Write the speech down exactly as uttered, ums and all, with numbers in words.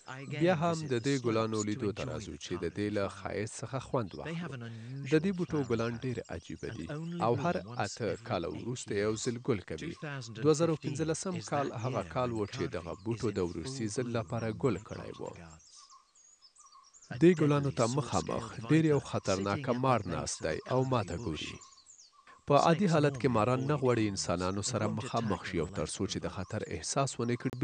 بیا هم د دې ګلانو لیدو ته راځو چې د دې له ښایست څخه خوند واخلو. د دې بوټو ګلان ډېر عجیبه دي او هر اته کاله وروسته یو ځل ګل کوي. دوه زره پنځلسم کال هغه کال و چې دغه بوټو د وروستي ځل لپاره ګل کړی و. دې ګلانو ته مخامخ ډېر یو خطرناکه مار ناست دی او ماته ګوري. په عادي حالت کې ماران نه غواړي انسانانو سره مخامخ شي او تر څو چې د خطر احساس ونه کړي